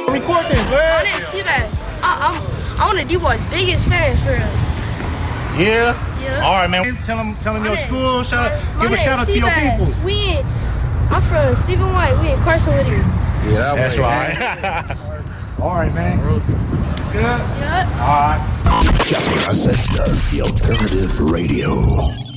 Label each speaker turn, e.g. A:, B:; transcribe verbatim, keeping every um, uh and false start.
A: Record this,
B: My
A: man.
B: name's Seabass. I'm, I'm one of D-Boy's biggest fans for us.
A: Yeah?
B: Yeah.
A: All right, man. Tell them, tell them your
B: name-
A: school. Shout out,
B: My
A: give a
B: name's
A: shout out to your
B: Seabass.
A: people.
B: We in, I'm from Stephen White. We in Carson with you.
C: Yeah,
A: That's right. All right, man. Yeah.
B: Yeah.
A: All right.
D: Captain Ancestor, the alternative radio.